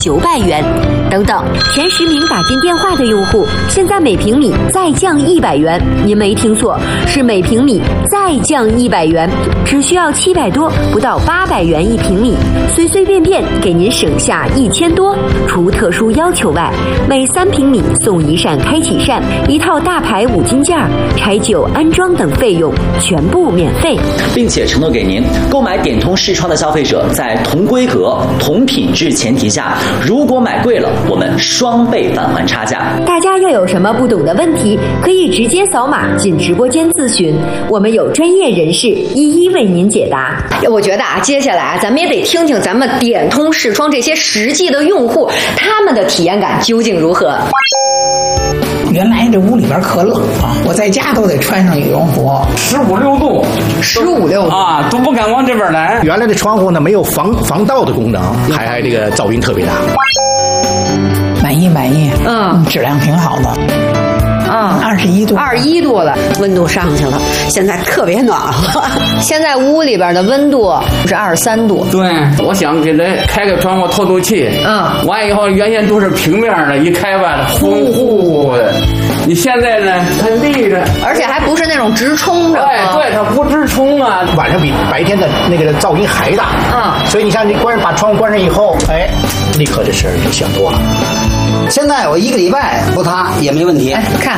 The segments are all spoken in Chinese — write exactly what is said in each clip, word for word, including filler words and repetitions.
九百元，等等。前十名打进电话的用户，现在每平米再降一百元。您没听错，是每平米再降一百元，只需要七百多，不到八百元一平米，随随便便给您省下一千多。除特殊要求外，每三平米送一扇开启扇、一套大牌五金件、柴九、安装等费用全部免费， 并且承诺给您购买点通视窗的消费者，在同规格、同品质前提下，如果买贵了，我们双倍返还差价。 大家要有什么不懂的问题，可以直接扫码进直播间咨询，我们有专业人士一一为您解答。 我觉得啊，接下来啊，咱们也得听听咱们点通视窗这些实际的用户，他们的体验感究竟如何。 原来这屋里边可冷啊，我在家都得穿上羽绒服， 十五六度， 十五六度啊，都不敢往这边来。 原来的窗户呢没有防防盗的功能，还还这个噪音特别大。 满意满意， 嗯， 质量挺好的。 啊， 二十一度， 二十一度了，温度上去了，现在特别暖和。现在屋里边的温度是二十三度。 对，我想给它开个窗户透透气。 嗯， 完以后原先都是平面的，一开吧呼呼的。你现在呢，它立着， 而且还不是那种直冲着。 对对，它不直冲啊。 晚上比白天的那个噪音还大。 嗯， 所以你像你关把窗户关上以后，哎，立刻这事儿就小多了。 现在我一个礼拜不擦也没问题。 哎，看，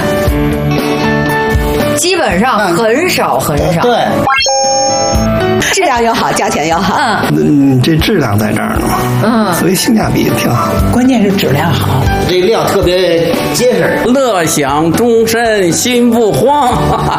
基本上很少很少。 对， 质量又好，价钱又好。 嗯，这质量在这儿呢嘛， 嗯， 所以性价比也挺好。 关键是质量好， 这料特别结实。 乐享终身心不慌。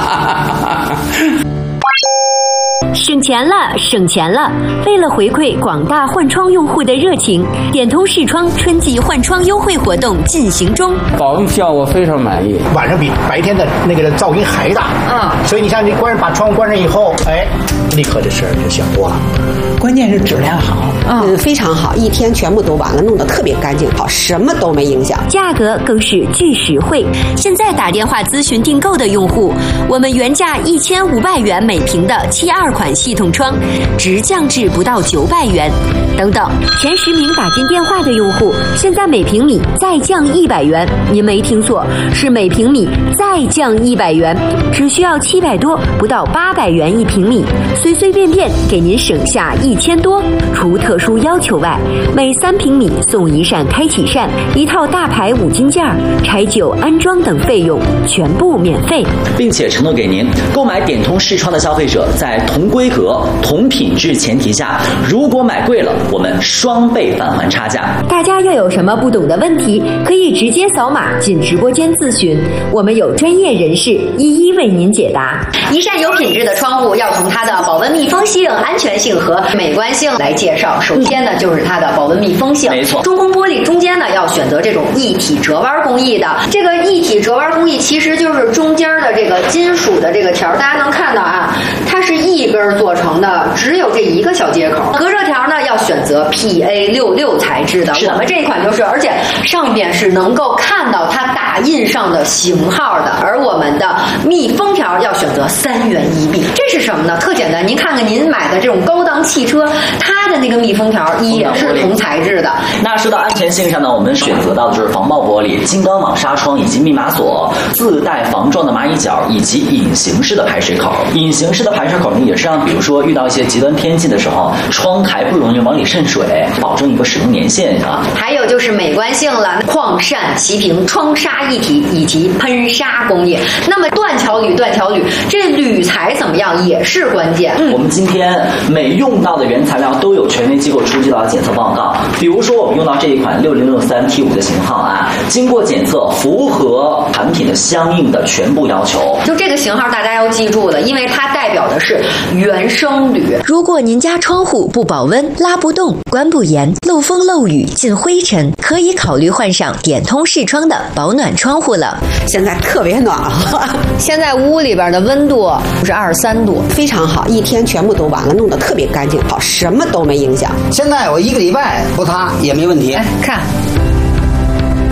省钱了，省钱了！为了回馈广大换窗用户的热情，点通视窗春季换窗优惠活动进行中。 保温效果非常满意， 晚上比白天的那个噪音还大。 嗯， 所以你像你关把窗户关上以后，哎，立刻这事儿就小多了。 关键是质量好， 嗯，非常好，一天全部都完了，弄得特别干净，好，什么都没影响， 价格更是巨实惠。现在打电话咨询订购的用户，我们原价一千五百元每平的七二款系统窗，直降至不到九百元。等等，前十名打进电话的用户，现在每平米再降一百元。您没听错，是每平米再降一百元，只需要七百多，不到八百元一平米，随随便便给您省下一千多。除特殊要求外，每三平米送一扇开启扇、一套大牌五金件、柴九、安装等费用全部免费， 并且承诺给您购买点通视窗的消费者，在同规格、同品质前提下，如果买贵了，我们双倍返还差价。 大家要有什么不懂的问题，可以直接扫码进直播间咨询，我们有专业人士一一为您解答。 一扇有品质的窗户要从它的保温密封性、安全性和美观性来介绍。首先呢，就是它的保温密封性。 没错， 中空玻璃中间呢要选择这种一体折弯工艺的。这个一体折弯工艺其实就是中间的这个金属的这个条，大家能看到啊，它是一根做成的，只有这一个小接口。隔热条呢要选择 P A 六六 材质的，我们这一款就是，而且上边是能够看到它打印上的型号的。而我们的密封条要选择三元一密，这是什么呢？特简单，您看看您买的这种高档汽车，它的那个密封条也是同材质的。 那说到安全性上呢，我们选择到的就是防爆玻璃、金刚网纱窗以及密码锁，自带防撞的蚂蚁脚以及隐形式的排水口。隐形式的排水口呢，也是让比如说遇到一些极端天气的时候，窗台不容易往里渗水，保证一个使用年限啊。 还有就是美观性了，矿扇齐平、窗纱一体以及喷砂工艺。那么断桥铝，断桥铝，这铝材怎么样也是关键。 嗯，我们今天每用到的原材料都有权威机构出具到检测报告。比如说我们用到这一款六零六三 T 五的型号啊，经过检测符合产品的相应的全部要求。 就这个型号大家要记住了，因为它代表的是原生铝。 如果您家窗户不保温、拉不动、关不严、漏风漏雨、进灰尘，可以考虑换上点通视窗的保暖窗户了。 现在特别暖和，现在屋里边的温度是二十三度，非常好，一天全部都完了，弄得特别干净，好，什么都没影响。 现在我一个礼拜不擦也没问题。 哎，看。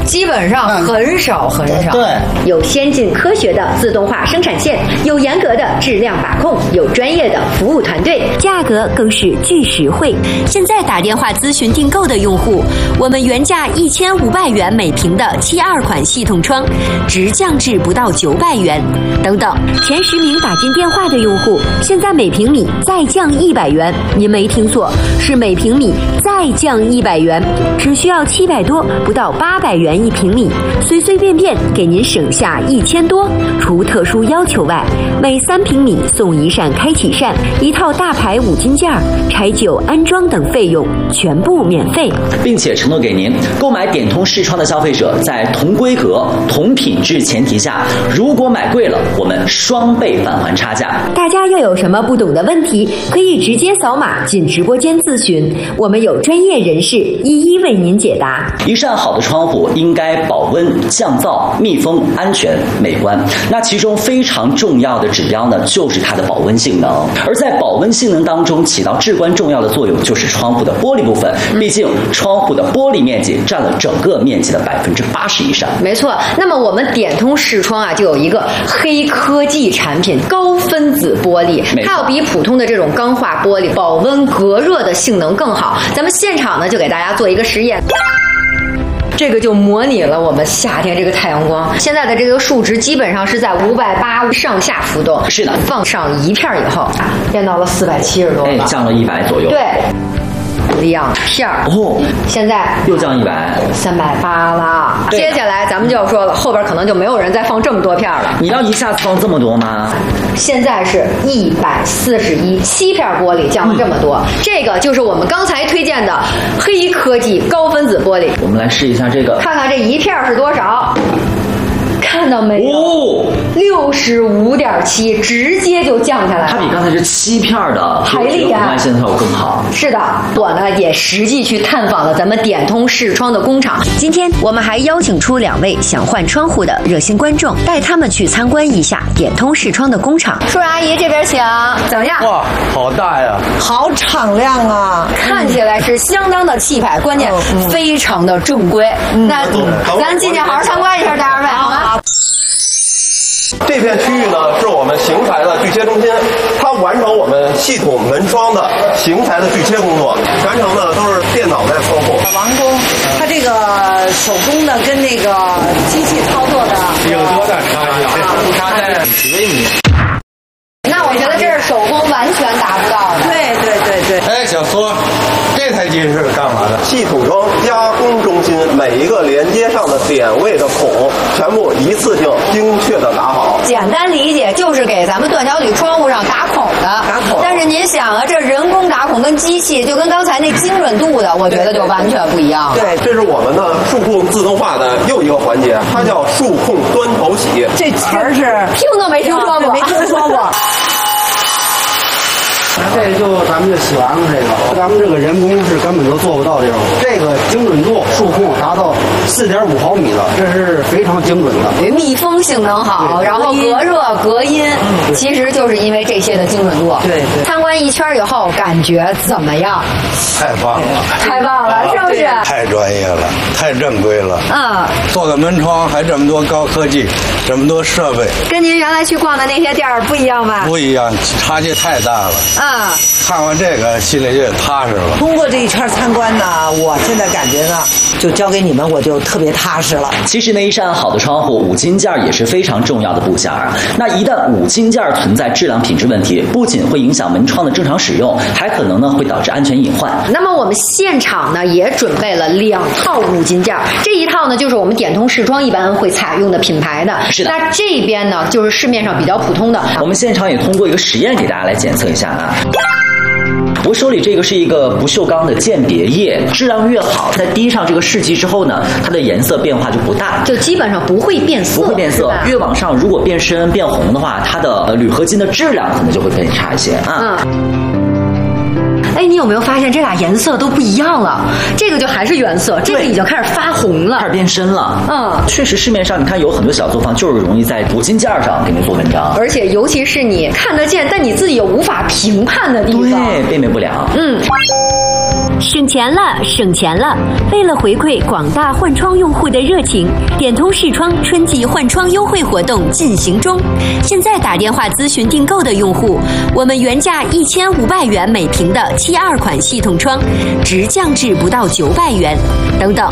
基本上很少很少。 对， 有先进科学的自动化生产线，有严格的质量把控，有专业的服务团队，价格更是巨实惠。现在打电话咨询订购的用户，我们原价一千五百元每平的七二款系统窗，直降至不到九百元。等等，前十名打进电话的用户，现在每平米再降一百元。您没听错，是每平米再降一百元，只需要七百多，不到八百元一平米，随随便便给您省下一千多。除特殊要求外，每三平米送一扇开启扇，一套大牌五金件，柴臼、安装等费用全部免费， 并且承诺给您，购买点通视窗的消费者，在同规格、同品质前提下，如果买贵了，我们双倍返还差价。 大家要有什么不懂的问题，可以直接扫码进直播间咨询，我们有专业人士一一为您解答。 一扇好的窗户应该保温、降噪、密封、安全、美观。那其中非常重要的指标呢，就是它的保温性能。而在保温性能当中起到至关重要的作用，就是窗户的玻璃部分。毕竟窗户的玻璃面积占了整个面积的百分之八十以上。 没错。那么我们点通视窗啊，就有一个黑科技产品——高分子玻璃，它要比普通的这种钢化玻璃保温隔热的性能更好。咱们现场呢，就给大家做一个实验。这个就模拟了我们夏天这个太阳光，现在的这个数值基本上是在五百八上下浮动。 是的， 放上一片以后，变到了四百七十多了， 哎，降了一百左右。 对。两片哦， 现在又降一百， 三百八了。接下来咱们就要说了，后边可能就没有人再放这么多片了。 你要一下子放这么多吗？ 现在是一百四十一，七片玻璃降了这么多，嗯、这个就是我们刚才推荐的黑科技高分子玻璃。 我们来试一下这个， 看看这一片是多少。看到没有？六十五点七，直接就降下来了。 它比刚才这七片的还厉害， 红外线效果更好。 是的，我呢也实际去探访了咱们点通视窗的工厂。 今天我们还邀请出两位想换窗户的热心观众，带他们去参观一下点通视窗的工厂。 叔叔阿姨这边请，怎么样？ 哇，好大呀， 好敞亮啊！ 看起来是相当的气派，关键非常的正规。嗯、那咱进去好好参观一下，大二位好吗？ 这片区域呢，是我们邢台的锯切中心，它完成我们系统门窗的邢台的锯切工作，全程呢都是电脑在操作。 王工，它这个手工的跟那个机器操作的有多大差异？差在几微米。 那我觉得这是手工完全达不到的。 对对对对。 哎，小苏，这台机是干嘛的？ 系统窗加工中心，每一个连接上的点位的孔，全部一次性精确的打好。 简单理解就是给咱们断桥铝窗户上打孔的。 打孔。 但是您想啊，这人工打孔跟机器，就跟刚才那精准度的，我觉得就完全不一样了。 对，这是我们的数控自动化的又一个环节，它叫数控端头洗。 这词儿是听都没听说过， 没听说过。 这就咱们就洗完了，这个咱们这个人工是根本就做不到这种，这个精准度数控达到四点五毫米了，这是非常精准的。 密封性能好，然后隔热隔音，嗯、其实就是因为这些的精准度。 对对。 参观一圈以后，感觉怎么样？ 太棒了！ 太棒了，是不是？ 太专业了，太正规了。 嗯。 做个门窗还这么多高科技，这么多设备， 跟您原来去逛的那些店儿不一样吧？ 不一样，差距太大了。 嗯。 看完这个心里就踏实了。 通过这一圈参观呢，我现在感觉呢，就交给你们，我就特别踏实了。 其实呢，一扇好的窗户，五金件也是非常重要的部件啊。那一旦五金件存在质量品质问题，不仅会影响门窗的正常使用，还可能呢会导致安全隐患。 那么我们现场呢也准备了两套五金件，这一套呢就是我们点通视窗一般会采用的品牌的。 是的。 那这边呢就是市面上比较普通的。 我们现场也通过一个实验给大家来检测一下啊。我手里这个是一个不锈钢的鉴别液，质量越好，在滴上这个试剂之后呢，它的颜色变化就不大， 就基本上不会变色， 不会变色。越往上，如果变深变红的话，它的呃铝合金的质量可能就会更差一些啊。 嗯。哎，你有没有发现这俩颜色都不一样了？这个就还是原色，这个已经开始发红了， 开始变深了。 嗯， 确实市面上你看有很多小作坊就是容易在五金件上给你做文章， 而且尤其是你看得见，但你自己又无法评判的地方， 对，辨别不了。 嗯。 省钱了，省钱了！为了回馈广大换窗用户的热情，点通视窗春季换窗优惠活动进行中。现在打电话咨询订购的用户，我们原价一千五百元每平的七二款系统窗，直降至不到九百元。等等，